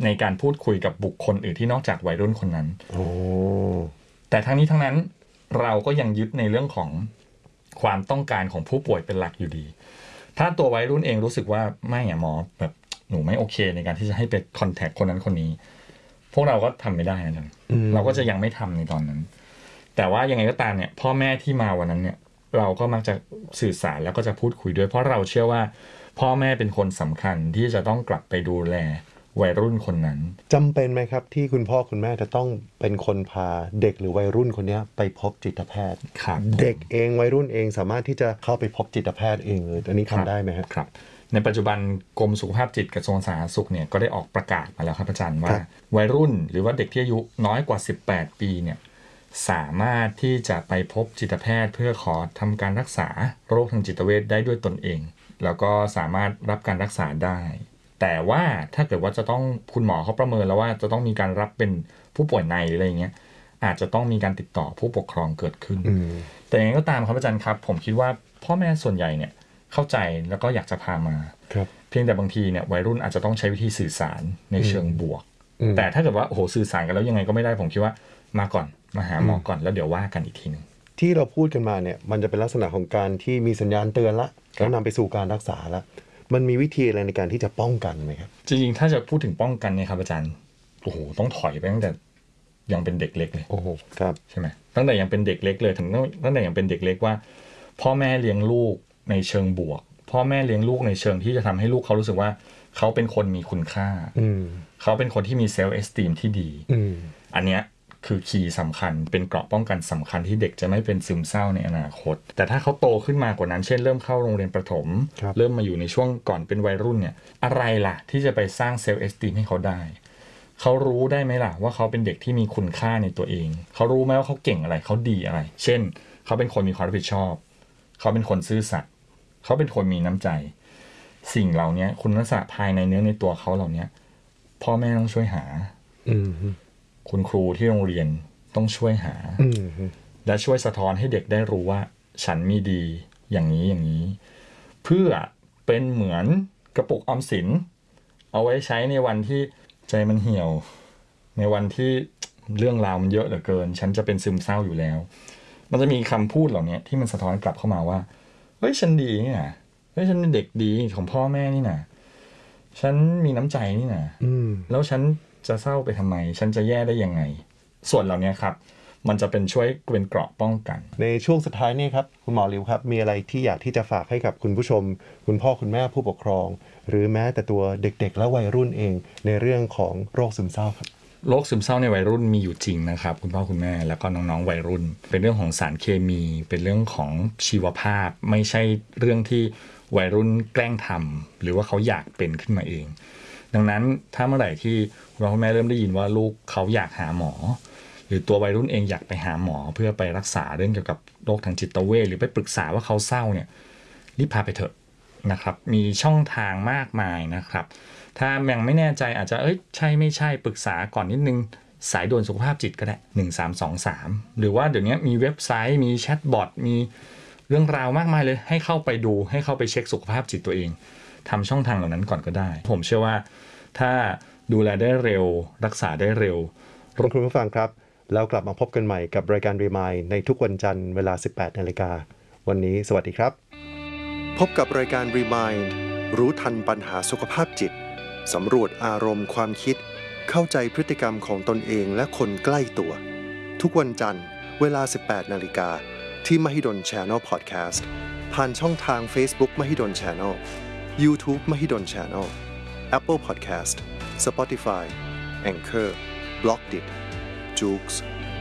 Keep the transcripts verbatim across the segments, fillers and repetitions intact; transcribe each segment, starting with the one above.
ในการพูดคุยกับบุคคลอื่นที่นอกจากวัยรุ่นคนนั้นโอ้แต่ทั้งนี้ทั้งนั้นเราก็ยังยึดในเรื่องของความต้องการของผู้ป่วยเป็นหลักอยู่ดีถ้าตัววัยรุ่นเองรู้สึกว่าไม่อะหมอแบบหนูไม่โอเคในการที่จะให้ไปคอนแทคคนนั้นคนนี้พวกเราก็ทำไม่ได้นะจ๊ะเราก็จะยังไม่ทำในตอนนั้นแต่ว่ายังไงก็ตามเนี่ยพ่อแม่ที่มาวันนั้นเนี่ยเราก็มักจะสื่อสารแล้วก็จะพูดคุยด้วยเพราะเราเชื่อว่าพ่อแม่เป็นคนสำคัญที่จะต้องกลับไปดูแลวัยรุ่นคนนั้นจำเป็นไหมครับที่คุณพ่อคุณแม่จะต้องเป็นคนพาเด็กหรือวัยรุ่นคนนี้ไปพบจิตแพทย์เด็กเองวัยรุ่นเองสามารถที่จะเข้าไปพบจิตแพทย์เองเลยอันนี้ทำได้ไหมครับในปัจจุบันกรมสุขภาพจิตกระทรวงสาธารณสุขเนี่ยก็ได้ออกประกาศมาแล้วครับอาจารย์ว่าวัยรุ่นหรือว่าเด็กที่อายุน้อยกว่าสิบแปดปีเนี่ยสามารถที่จะไปพบจิตแพทย์เพื่อขอทำการรักษาโรคทางจิตเวชได้ด้วยตนเองแล้วก็สามารถรับการรักษาได้แต่ว่าถ้าเกิดว่าจะต้องคุณหมอเขาประเมินแล้วว่าจะต้องมีการรับเป็นผู้ป่วยในอะไรอย่างเงี้ยอาจจะต้องมีการติดต่อผู้ปกครองเกิดขึ้นแต่อย่างไรก็ตามครับอาจารย์ครับผมคิดว่าพ่อแม่ส่วนใหญ่เนี่ยเข้าใจแล้วก็อยากจะพามาเพียงแต่บางทีเนี่ยวัยรุ่นอาจจะต้องใช้วิธีสื่อสารในเชิงบวกแต่ถ้าเกิดว่าโอ้โหสื่อสารกันแล้วยังไงก็ไม่ได้ผมคิดว่ามาก่อนมาหาหมอก่อนแล้วเดี๋ยวว่ากันอีกทีนึงที่เราพูดกันมาเนี่ยมันจะเป็นลักษณะของการที่มีสัญญาณเตือนละแล้วนำไปสู่การรักษาละมันมีวิธีอะไรในการที่จะป้องกันไหมครับจริงๆถ้าจะพูดถึงป้องกันเนี่ยครับอาจารย์โอ้โหต้องถอยไปตั้งแต่ยังเป็นเด็กเล็กเลยโอ้โหครับใช่ไหมตั้งแต่ยังเป็นเด็กเล็กเลยถึงตั้งแต่ยังเป็นเด็กเล็กว่าพ่อแม่เลี้ยงลูกในเชิงบวกพ่อแม่เลี้ยงลูกในเชิงที่จะทำให้ลูกเขารู้สึกว่าเขาเป็นคนมีคุณค่าเขาเป็นคนที่มีเซลฟ์เอสติมที่ดีอันเนี้ยคือคีย์สำคัญเป็นเกราะป้องกันสำคัญที่เด็กจะไม่เป็นซึมเศร้าในอนาคตแต่ถ้าเขาโตขึ้นมากว่านั้นเช่นเริ่มเข้าโรงเรียนประถมเริ่มมาอยู่ในช่วงก่อนเป็นวัยรุ่นเนี่ยอะไรล่ะที่จะไปสร้างเซลฟ์เอสติมให้เขาได้เขารู้ได้ไหมล่ะว่าเขาเป็นเด็กที่มีคุณค่าในตัวเองเขารู้ไหมว่าเขาเก่งอะไรเขาดีอะไรเช่นเขาเป็นคนมีความรับผิดชอบเขาเป็นคนซื่อสัตย์เขาเป็นคนมีน้ำใจสิ่งเหล่านี้คุณลักษณะภายในเนื้อในตัวเขาเหล่านี้พ่อแม่ต้องช่วยหาคุณครูที่โรงเรียนต้องช่วยหาและช่วยสะท้อนให้เด็กได้รู้ว่าฉันมีดีอย่างนี้อย่างนี้เพื่อเป็นเหมือนกระปุกออมสินเอาไว้ใช้ในวันที่ใจมันเหี่ยวในวันที่เรื่องราวมันเยอะเหลือเกินฉันจะเป็นซึมเศร้าอยู่แล้วมันจะมีคำพูดเหล่านี้ที่มันสะท้อนกลับเข้ามาว่าเฮ้ยฉันดีนี่นะเฮ้ยฉันเป็นเด็กดีของพ่อแม่นี่นะฉันมีน้ำใจนี่นะแล้วฉันจะเศร้าไปทำไมฉันจะแย่ได้ยังไงส่วนเหล่านี้ครับมันจะเป็นช่วยเป็นเกราะป้องกันในช่วงสุดท้ายนี่ครับคุณหมอริวครับมีอะไรที่อยากที่จะฝากให้กับคุณผู้ชมคุณพ่อคุณแม่ผู้ปกครองหรือแม้แต่ตัวเด็กๆและวัยรุ่นเองในเรื่องของโรคซึมเศร้าครับโรคซึมเศร้าในวัยรุ่นมีอยู่จริงนะครับคุณพ่อคุณแม่แล้วก็น้องๆวัยรุ่นเป็นเรื่องของสารเคมีเป็นเรื่องของชีวภาพไม่ใช่เรื่องที่วัยรุ่นแกล้งทำหรือว่าเขาอยากเป็นขึ้นมาเองดังนั้นถ้าเมื่อไหร่ที่คุณพ่อคุณแม่เริ่มได้ยินว่าลูกเขาอยากหาหมอหรือตัววัยรุ่นเองอยากไปหาหมอเพื่อไปรักษาเรื่องเกี่ยวกับโรคทางจิตเวชหรือไปปรึกษาว่าเขาเศร้าเนี่ยรีบพาไปเถอะนะครับมีช่องทางมากมายนะครับถ้ายังไม่แน่ใจอาจจะเอ้ยใช่ไม่ใช่ปรึกษาก่อนนิดนึงสายด่วนสุขภาพจิตก็ได้หนึ่งสามสองสามหรือว่าเดี๋ยวนี้มีเว็บไซต์มีแชทบอทมีเรื่องราวมากมายเลยให้เข้าไปดูให้เข้าไปเช็คสุขภาพจิตตัวเองทำช่องทางเหล่านั้นก่อนก็ได้ผมเชื่อว่าถ้าดูแลได้เร็วรักษาได้เร็วคุณผู้ฟังครับแล้วกลับมาพบกันใหม่กับรายการ Remind ในทุกวันจันทร์เวลา สิบแปดนาฬิกา วันนี้สวัสดีครับพบกับรายการ Remind รู้ทันปัญหาสุขภาพจิตสำรวจอารมณ์ความคิดเข้าใจพฤติกรรมของตนเองและคนใกล้ตัวทุกวันจันทร์เวลา สิบแปดนาฬิกา ที่ Mahidol Channel Podcast ผ่านช่องทาง Facebook Mahidol Channel YouTube Mahidol Channel Apple Podcast Spotify Anchor Blockdit Joox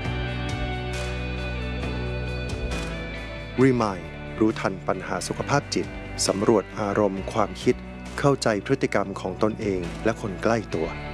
Remind รู้ทันปัญหาสุขภาพจิตสำรวจอารมณ์ความคิดเข้าใจพฤติกรรมของตนเองและคนใกล้ตัว